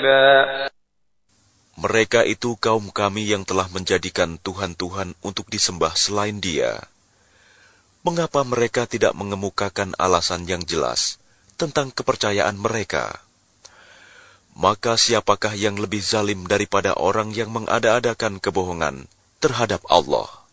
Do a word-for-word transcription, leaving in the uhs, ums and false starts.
شيبا. Mereka itu kaum kami yang telah menjadikan Tuhan-Tuhan untuk disembah selain Dia. Mengapa mereka tidak mengemukakan alasan yang jelas tentang kepercayaan mereka? Maka siapakah yang lebih zalim daripada orang yang mengada-adakan kebohongan terhadap Allah?